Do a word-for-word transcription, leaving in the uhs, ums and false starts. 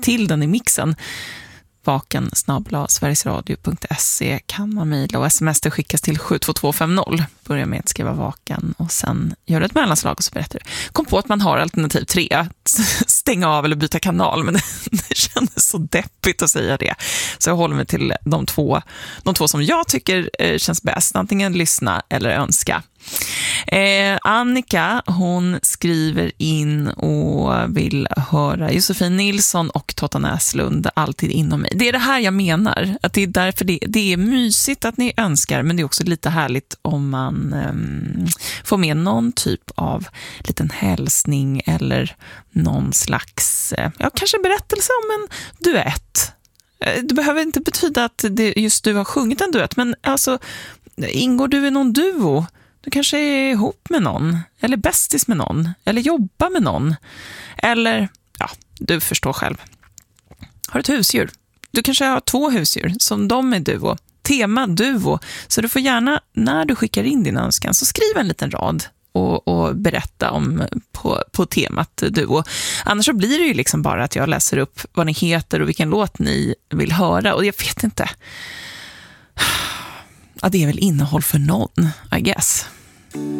till den i mixen. Vaken snabel-a sverigesradio punkt se kan man mejla och sms det skickas till sju två två fem noll. Börja med att skriva vaken och sen gör ett mellanslag och så berättar du. Kom på att man har alternativ tre, stänga av eller byta kanal, men det, det kändes så deppigt att säga det. Så jag håller mig till de två, de två som jag tycker eh, känns bäst, antingen lyssna eller önska. Eh, Annika, hon skriver in och vill höra Josefin Nilsson och Totta Näslund alltid inom mig. Det är det här jag menar, att det är därför det, det är mysigt att ni önskar, men det är också lite härligt om man eh, får med någon typ av liten hälsning eller någon slags, eh, ja, kanske berättelse om en duett. Det behöver inte betyda att det just du har sjungit en duett, men alltså, ingår du i någon duo? Du kanske är ihop med någon, eller bästis med någon, eller jobbar med någon. Eller, ja, du förstår själv. Har ett husdjur. Du kanske har två husdjur som de är duo. Tema duo. Så du får gärna, när du skickar in din önskan, så skriv en liten rad och, och berätta om på, på temat duo. Annars så blir det ju liksom bara att jag läser upp vad ni heter och vilken låt ni vill höra. Och jag vet inte. Ja, det är väl innehåll för någon, I guess.